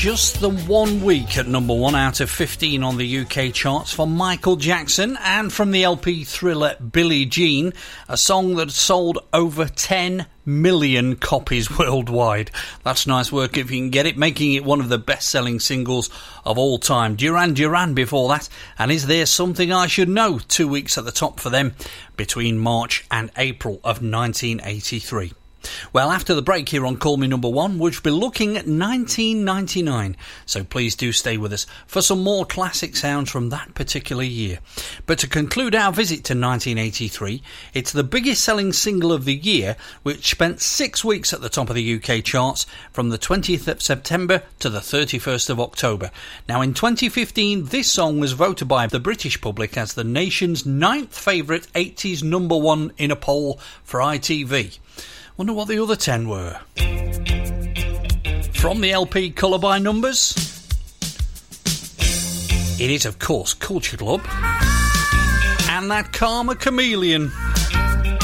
Just the 1 week at number 1 out of 15 on the UK charts for Michael Jackson, and from the LP Thriller Billie Jean, a song that sold over 10 million copies worldwide. That's nice work if you can get it, making it one of the best-selling singles of all time. Duran Duran before that, and Is There Something I Should Know? 2 weeks at the top for them between March and April of 1983. Well, after the break here on Call Me Number One, we'll be looking at 1999, so please do stay with us for some more classic sounds from that particular year. But to conclude our visit to 1983, it's the biggest selling single of the year, which spent 6 weeks at the top of the UK charts from the 20th of September to the 31st of October. Now, in 2015, this song was voted by the British public as the nation's 9th favourite 80s number one in a poll for ITV. Wonder what the other 10 were. From the LP Colour by Numbers, it is, of course, Culture Club and that Karma Chameleon.